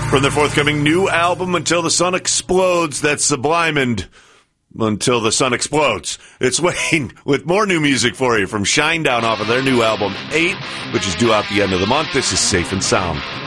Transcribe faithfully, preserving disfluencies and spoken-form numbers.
From their forthcoming new album, Until the Sun Explodes, that's Sublime and Until the Sun Explodes. It's Wayne with more new music for you from Shinedown off of their new album, eight, which is due out the end of the month. This is Safe and Sound.